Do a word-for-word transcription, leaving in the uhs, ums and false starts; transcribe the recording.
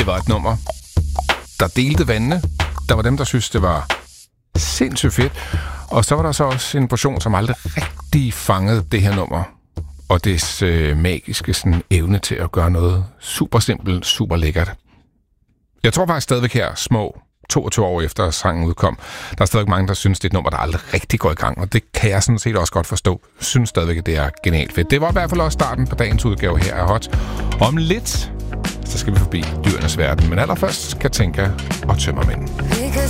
var et nummer, der delte vandene. Der var dem, der synes det var sindssygt fedt. Og så var der så også en portion, som aldrig rigtig fangede det her nummer. Og dets øh, magiske sådan, evne til at gøre noget super simpelt, super lækkert. Jeg tror faktisk stadigvæk her, små toogtyve år efter sangen udkom, der er stadig mange, der synes, det er et nummer, der aldrig rigtig går i gang. Og det kan jeg sådan set også godt forstå. Jeg synes stadigvæk, at det er genialt fedt. Det var i hvert fald også starten på dagens udgave her af Hot. Om lidt, så skal vi forbi dyrenes verden. Men allerførst kan jeg tænke og tømmermænd.